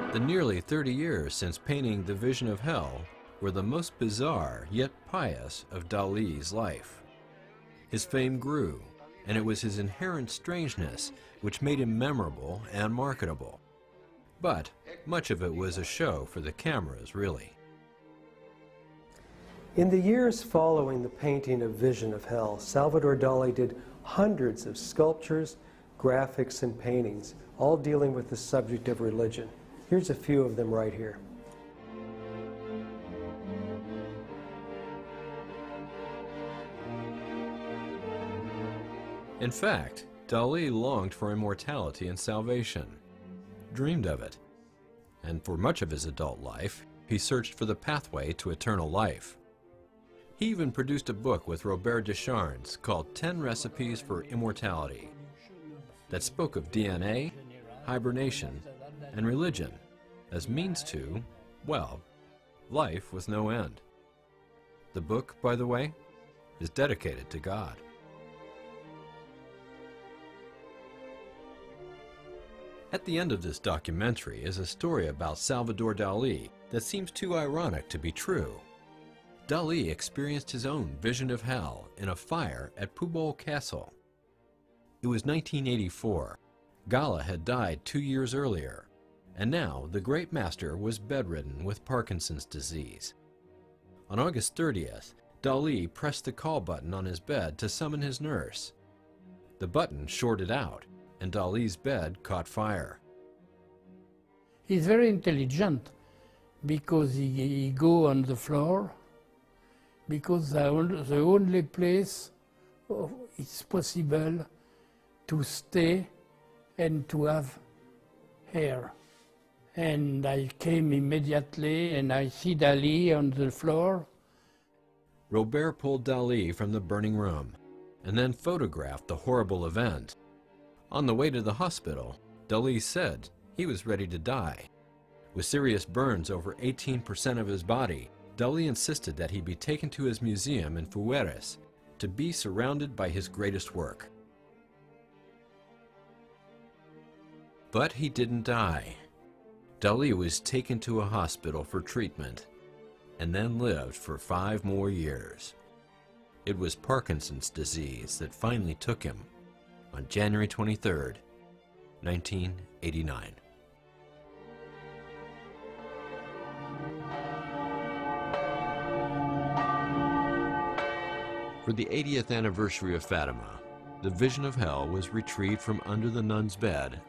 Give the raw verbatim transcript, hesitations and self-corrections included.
The nearly thirty years since painting The Vision of Hell were the most bizarre yet pious of Dali's life. His fame grew, and it was his inherent strangeness which made him memorable and marketable. But much of it was a show for the cameras, really. In the years following the painting of Vision of Hell, Salvador Dali did hundreds of sculptures, graphics, and paintings, all dealing with the subject of religion. Here's a few of them right here. In fact, Dali longed for immortality and salvation, dreamed of it, and for much of his adult life, he searched for the pathway to eternal life. He even produced a book with Robert Descharnes called Ten Recipes for Immortality that spoke of D N A, hibernation, and religion as means to, well, life with no end. The book, by the way, is dedicated to God. At the end of this documentary is a story about Salvador Dali that seems too ironic to be true. Dali experienced his own vision of hell in a fire at Pujol Castle. It was nineteen eighty-four. Gala had died two years earlier, and now the great master was bedridden with Parkinson's disease. On August thirtieth, Dali pressed the call button on his bed to summon his nurse. The button shorted out, and Dali's bed caught fire. He's very intelligent because he, he go on the floor, because the, on- the only place oh, it's possible to stay and to have air. And I came immediately and I see Dali on the floor. Robert pulled Dali from the burning room and then photographed the horrible event. On the way to the hospital, Dali said he was ready to die. With serious burns over eighteen percent of his body, Dali insisted that he be taken to his museum in Figueres to be surrounded by his greatest work. But he didn't die. Dali was taken to a hospital for treatment and then lived for five more years. It was Parkinson's disease that finally took him on January twenty-third, nineteen eighty-nine. For the eightieth anniversary of Fatima, the Vision of Hell was retrieved from under the nun's bed